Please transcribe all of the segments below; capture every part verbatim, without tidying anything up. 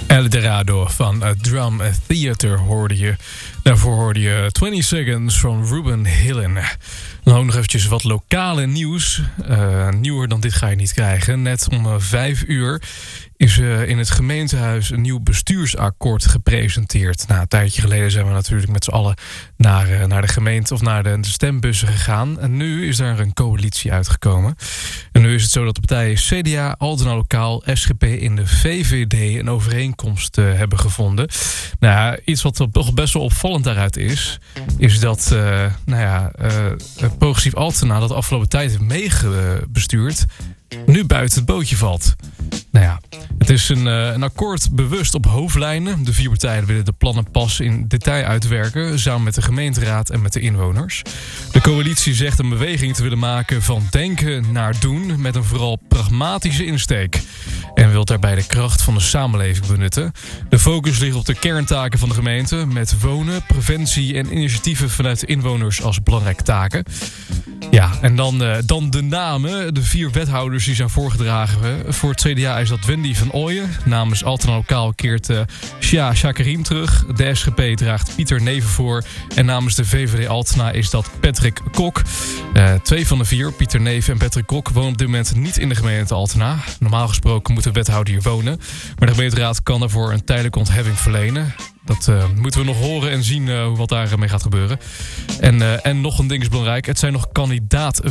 Eldorado van uh, Drum Theater hoorde je. Daarvoor hoorde je twintig seconds van Ruben Hillen. Dan ook nog eventjes wat lokale nieuws. Uh, nieuwer dan dit ga je niet krijgen. Net om uh, vijf uur is uh, in het gemeentehuis een nieuw bestuursakkoord gepresenteerd. Nou, een tijdje geleden zijn we natuurlijk met z'n allen naar, uh, naar de gemeente of naar de, de stembussen gegaan. En nu is daar een coalitie uitgekomen. En nu is het zo dat de partijen C D A, Altena Lokaal, S G P en de V V D een overeenkomst uh, hebben gevonden. Nou ja, iets wat toch best wel opvallend daaruit is, is dat uh, nou ja, uh, progressief Altena dat de afgelopen tijd heeft meegebestuurd, nu buiten het bootje valt. Nou ja, het is een, uh, een akkoord bewust op hoofdlijnen. De vier partijen willen de plannen pas in detail uitwerken, samen met de gemeenteraad en met de inwoners. De coalitie zegt een beweging te willen maken van denken naar doen, met een vooral pragmatische insteek. En wil daarbij de kracht van de samenleving benutten. De focus ligt op de kerntaken van de gemeente, met wonen, preventie en initiatieven vanuit de inwoners als belangrijke taken. Ja, en dan, uh, dan de namen. De vier wethouders die zijn voorgedragen. Voor het C D A is dat Wendy van Ooyen. Namens Altena Lokaal keert uh, Shia Shakarim terug. De S G P draagt Pieter Neven voor. En namens de V V D Altena is dat Patrick Kok. Uh, twee van de vier, Pieter Neven en Patrick Kok, wonen op dit moment niet in de gemeente Altena. Normaal gesproken moet de wethouder hier wonen. Maar de gemeenteraad kan daarvoor een tijdelijke ontheffing verlenen. Dat uh, moeten we nog horen en zien uh, wat daarmee gaat gebeuren. En, uh, en nog een ding is belangrijk. Het zijn nog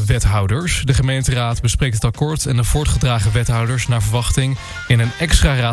kandidaat-wethouders. De gemeenteraad bespreekt het akkoord en de voortgedragen wethouders naar verwachting in een extra raad